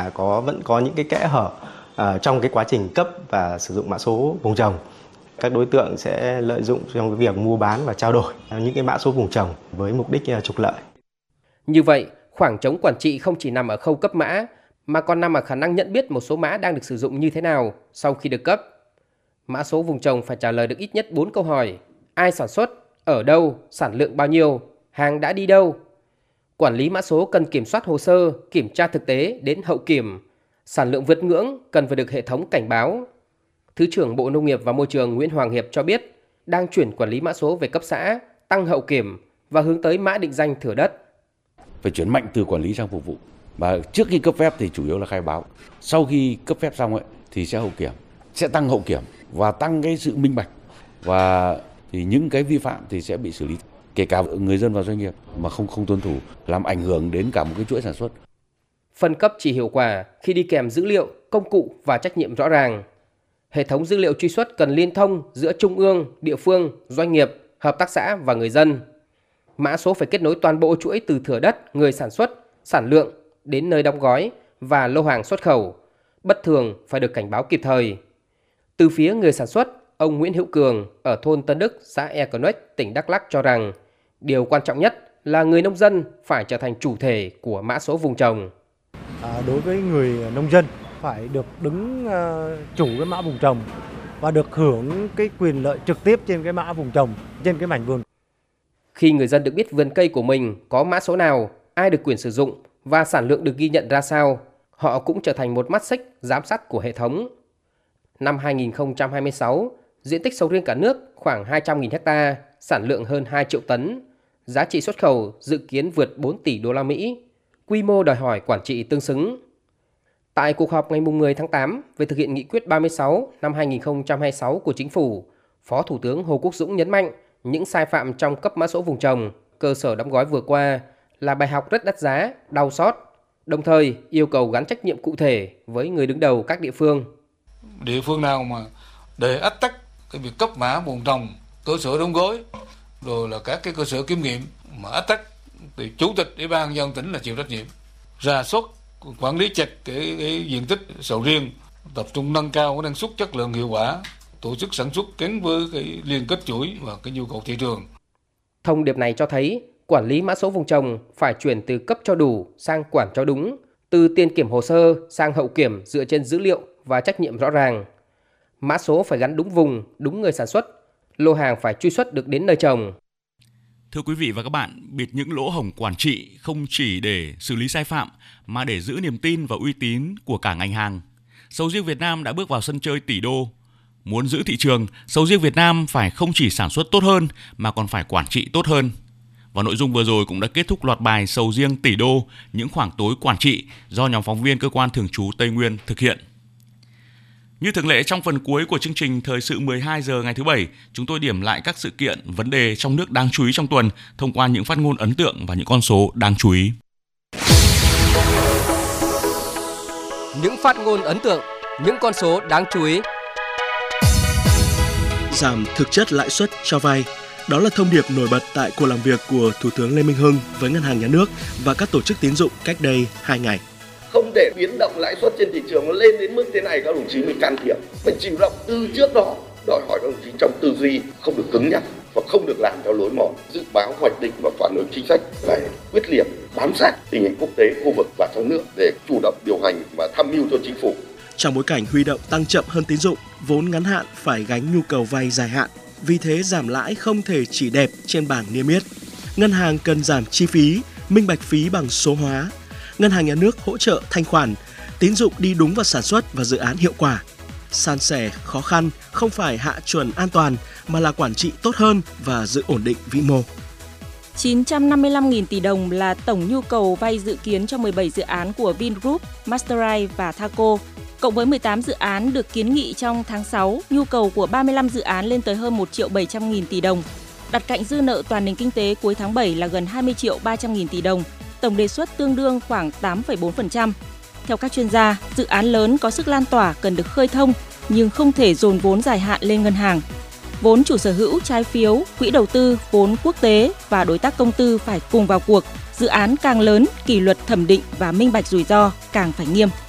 là vẫn có những cái kẽ hở trong cái quá trình cấp và sử dụng mã số vùng trồng. Các đối tượng sẽ lợi dụng trong cái việc mua bán và trao đổi những cái mã số vùng trồng với mục đích trục lợi. Như vậy, khoảng trống quản trị không chỉ nằm ở khâu cấp mã, mà còn nằm ở khả năng nhận biết một số mã đang được sử dụng như thế nào sau khi được cấp. Mã số vùng trồng phải trả lời được ít nhất 4 câu hỏi: ai sản xuất, ở đâu, sản lượng bao nhiêu, hàng đã đi đâu. Quản lý mã số cần kiểm soát hồ sơ, kiểm tra thực tế đến hậu kiểm. Sản lượng vượt ngưỡng cần phải được hệ thống cảnh báo. Thứ trưởng Bộ Nông nghiệp và Môi trường Nguyễn Hoàng Hiệp cho biết đang chuyển quản lý mã số về cấp xã, tăng hậu kiểm và hướng tới mã định danh thửa đất. Phải chuyển mạnh từ quản lý sang phục vụ. Và trước khi cấp phép thì chủ yếu là khai báo. Sau khi cấp phép xong thì sẽ hậu kiểm, sẽ tăng hậu kiểm và tăng cái sự minh bạch. Và thì những cái vi phạm thì sẽ bị xử lý, kể cả người dân và doanh nghiệp mà không tuân thủ, làm ảnh hưởng đến cả một cái chuỗi sản xuất. Phân cấp chỉ hiệu quả khi đi kèm dữ liệu, công cụ và trách nhiệm rõ ràng. Hệ thống dữ liệu truy xuất cần liên thông giữa trung ương, địa phương, doanh nghiệp, hợp tác xã và người dân. Mã số phải kết nối toàn bộ chuỗi từ thửa đất, người sản xuất, sản lượng đến nơi đóng gói và lô hàng xuất khẩu. Bất thường phải được cảnh báo kịp thời. Từ phía người sản xuất, ông Nguyễn Hữu Cường ở thôn Tân Đức, xã Econoc, tỉnh Đắk Lắk cho rằng điều quan trọng nhất là người nông dân phải trở thành chủ thể của mã số vùng trồng. Đối với người nông dân phải được đứng chủ cái mã vùng trồng và được hưởng cái quyền lợi trực tiếp trên cái mã vùng trồng, trên cái mảnh vườn. Khi người dân được biết vườn cây của mình có mã số nào, ai được quyền sử dụng và sản lượng được ghi nhận ra sao, họ cũng trở thành một mắt xích giám sát của hệ thống. Năm 2026, diện tích sầu riêng cả nước khoảng 200.000 ha, sản lượng hơn 2 triệu tấn, giá trị xuất khẩu dự kiến vượt 4 tỷ đô la Mỹ, quy mô đòi hỏi quản trị tương xứng. Tại cuộc họp ngày 10 tháng 8 về thực hiện nghị quyết 36 năm 2026 của Chính phủ, Phó Thủ tướng Hồ Quốc Dũng nhấn mạnh những sai phạm trong cấp mã số vùng trồng, cơ sở đóng gói vừa qua là bài học rất đắt giá, đau xót, đồng thời yêu cầu gắn trách nhiệm cụ thể với người đứng đầu các địa phương. Địa phương nào mà để ách tắc cái việc cấp mã vùng trồng, cơ sở đóng gói, rồi là các cái cơ sở kiểm nghiệm mà ách tắc thì Chủ tịch Ủy ban nhân dân tỉnh là chịu trách nhiệm. Rà soát quản lý chặt cái diện tích sầu riêng, tập trung nâng cao cái năng suất, chất lượng, hiệu quả, tổ chức sản xuất gắn với cái liên kết chuỗi và cái nhu cầu thị trường. Thông điệp này cho thấy quản lý mã số vùng trồng phải chuyển từ cấp cho đủ sang quản cho đúng, từ tiền kiểm hồ sơ sang hậu kiểm dựa trên dữ liệu và trách nhiệm rõ ràng. Mã số phải gắn đúng vùng, đúng người sản xuất, lô hàng phải truy xuất được đến nơi trồng. Thưa quý vị và các bạn, bịt những lỗ hổng quản trị không chỉ để xử lý sai phạm mà để giữ niềm tin và uy tín của cả ngành hàng. Sầu riêng Việt Nam đã bước vào sân chơi tỷ đô. Muốn giữ thị trường, sầu riêng Việt Nam phải không chỉ sản xuất tốt hơn mà còn phải quản trị tốt hơn. Và nội dung vừa rồi cũng đã kết thúc loạt bài Sầu riêng tỷ đô, những khoảng tối quản trị do nhóm phóng viên cơ quan thường trú Tây Nguyên thực hiện. Như thường lệ, trong phần cuối của chương trình Thời sự 12 giờ ngày thứ Bảy, chúng tôi điểm lại các sự kiện, vấn đề trong nước đáng chú ý trong tuần thông qua những phát ngôn ấn tượng và những con số đáng chú ý. Những phát ngôn ấn tượng, những con số đáng chú ý. Giảm thực chất lãi suất cho vay. Đó là thông điệp nổi bật tại cuộc làm việc của Thủ tướng Lê Minh Hưng với Ngân hàng Nhà nước và các tổ chức tín dụng cách đây 2 ngày. Không để biến động lãi suất trên thị trường nó lên đến mức thế này, các đồng chí mới can thiệp. Phải chịu động từ trước đó, đòi hỏi các đồng chí trong tư duy không được cứng nhắc và không được làm theo lối mòn, dự báo, hoạch định và phản ứng chính sách phải quyết liệt, bám sát tình hình quốc tế, khu vực và trong nước để chủ động điều hành và tham mưu cho chính phủ. Trong bối cảnh huy động tăng chậm hơn tín dụng, vốn ngắn hạn phải gánh nhu cầu vay dài hạn. Vì thế giảm lãi không thể chỉ đẹp trên bảng niêm yết. Ngân hàng cần giảm chi phí, minh bạch phí bằng số hóa. Ngân hàng Nhà nước hỗ trợ thanh khoản, tín dụng đi đúng vào sản xuất và dự án hiệu quả. San sẻ khó khăn không phải hạ chuẩn an toàn mà là quản trị tốt hơn và giữ ổn định vĩ mô. 955.000 tỷ đồng là tổng nhu cầu vay dự kiến cho 17 dự án của Vingroup, Masterai và Thaco. Cộng với 18 dự án được kiến nghị trong tháng 6, nhu cầu của 35 dự án lên tới hơn 1.700.000 tỷ đồng. Đặt cạnh dư nợ toàn nền kinh tế cuối tháng 7 là gần 20.300.000 tỷ đồng, tổng đề xuất tương đương khoảng 8,4%. Theo các chuyên gia, dự án lớn có sức lan tỏa cần được khơi thông nhưng không thể dồn vốn dài hạn lên ngân hàng. Vốn chủ sở hữu, trái phiếu, quỹ đầu tư, vốn quốc tế và đối tác công tư phải cùng vào cuộc. Dự án càng lớn, kỷ luật thẩm định và minh bạch rủi ro càng phải nghiêm.